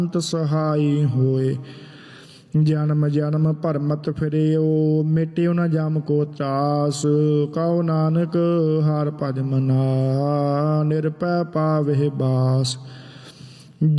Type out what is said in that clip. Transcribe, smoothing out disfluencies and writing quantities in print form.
ਅੰਤ ਸਹਾਈ ਹੋਏ। ਜਨਮ ਜਨਮ ਭਰਮਤ ਫਿਰਿਓ, ਮਿਟਿਓ ਨ ਜਮ ਕੋ ਤਰਾਸ। ਕਹੋ ਨਾਨਕ ਹਰਿ ਭਜ ਮਨਾ, ਨਿਰਭੈ ਪਾਵਹਿ ਬਾਸ।